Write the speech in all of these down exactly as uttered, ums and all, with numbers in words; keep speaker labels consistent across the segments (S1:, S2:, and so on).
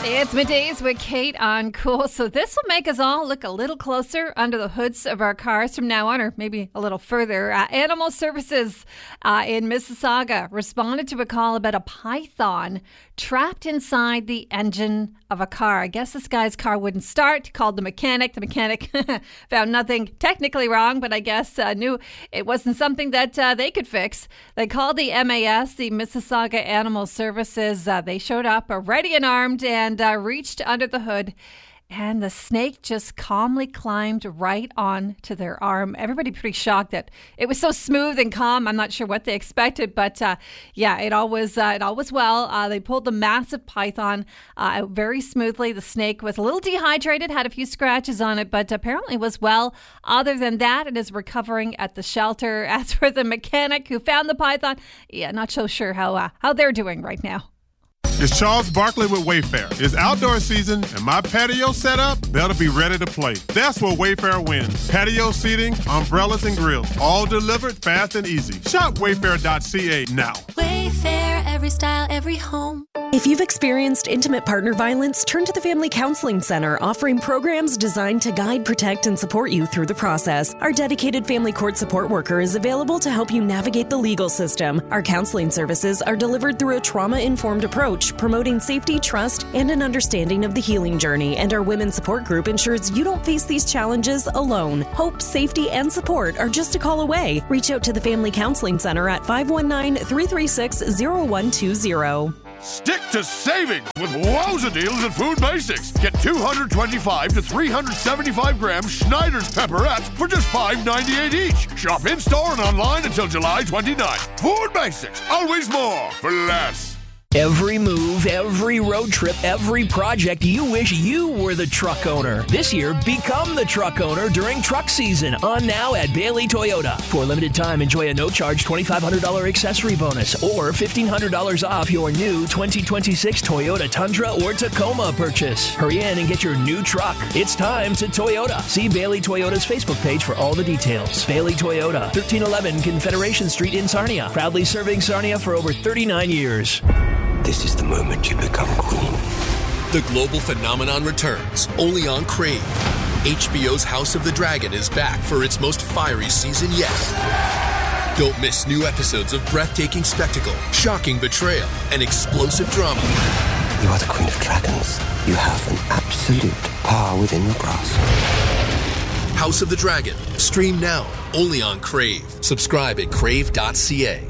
S1: It's middays with Kate on Cool. So this will make us all look a little closer under the hoods of our cars from now on, or maybe a little further. Uh, Animal Services uh, in Mississauga responded to a call about a python trapped inside the engine of a car. I guess this guy's car wouldn't start. Called the mechanic. The mechanic found nothing technically wrong, but I guess uh, knew it wasn't something that uh, they could fix. They called the M A S, the Mississauga Animal Services. Uh, they showed up uh, ready and armed and uh, reached under the hood. And the snake just calmly climbed right on to their arm. Everybody pretty shocked that it was so smooth and calm. I'm not sure what they expected, but uh, yeah, it all was uh, it all was well. Uh, they pulled the massive python uh, out very smoothly. The snake was a little dehydrated, had a few scratches on it, but apparently was well. Other than that, it is recovering at the shelter. As for the mechanic who found the python, yeah, not so sure how uh, how they're doing right now.
S2: It's Charles Barkley with Wayfair. It's outdoor season, and my patio set up, they'll be ready to play. That's where Wayfair wins. Patio seating, umbrellas, and grills, all delivered fast and easy. Shop wayfair dot c a now.
S3: Wayfair, every style, every home.
S4: If you've experienced intimate partner violence, turn to the Family Counseling Center, offering programs designed to guide, protect, and support you through the process. Our dedicated family court support worker is available to help you navigate the legal system. Our counseling services are delivered through a trauma-informed approach, promoting safety, trust, and an understanding of the healing journey. And our women's support group ensures you don't face these challenges alone. Hope, safety, and support are just a call away. Reach out to the Family Counseling Center at five one nine, three three six, zero one two zero.
S5: Stick to savings with wowza deals at Food Basics. Get two hundred twenty-five to three hundred seventy-five gram Schneider's pepperettes for just five ninety-eight each. Shop in-store and online until July twenty-ninth. Food Basics, always more for less.
S6: Every move, every road trip, every project, you wish you were the truck owner. This year, become the truck owner during truck season. On now at Bailey Toyota. For a limited time, enjoy a no-charge twenty-five hundred dollars accessory bonus or fifteen hundred dollars off your new twenty twenty-six Toyota Tundra or Tacoma purchase. Hurry in and get your new truck. It's time to Toyota. See Bailey Toyota's Facebook page for all the details. Bailey Toyota, thirteen eleven Confederation Street in Sarnia. Proudly serving Sarnia for over thirty-nine years.
S7: This is the moment you become queen.
S8: The global phenomenon returns, only on Crave. H B O's House of the Dragon is back for its most fiery season yet. Don't miss new episodes of breathtaking spectacle, shocking betrayal, and explosive drama.
S7: You are the queen of dragons. You have an absolute power within your grasp.
S8: House of the Dragon. Stream now, only on Crave. Subscribe at crave dot c a.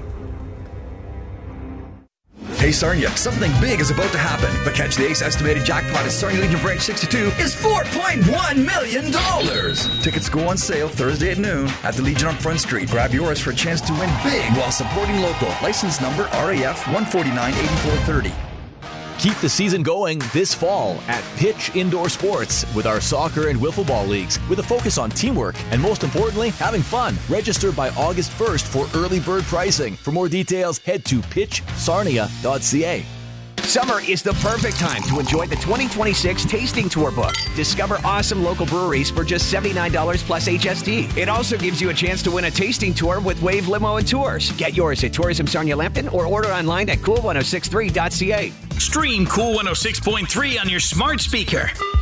S9: Hey Sarnia, something big is about to happen. But catch the Ace estimated jackpot at Sarnia Legion Branch sixty-two is four point one million dollars. Tickets go on sale Thursday at noon at the Legion on Front Street. Grab yours for a chance to win big while supporting local. License number R A F one forty-nine eighty-four thirty.
S10: Keep the season going this fall at Pitch Indoor Sports with our soccer and wiffle ball leagues with a focus on teamwork and, most importantly, having fun. Register by August first for early bird pricing. For more details, head to pitch sarnia dot c a.
S11: Summer is the perfect time to enjoy the twenty twenty-six Tasting Tour book. Discover awesome local breweries for just seventy-nine dollars plus H S T. It also gives you a chance to win a tasting tour with Wave Limo and Tours. Get yours at Tourism Sarnia Lambton or order online at cool ten sixty-three dot c a.
S12: Stream Cool one oh six point three on your smart speaker.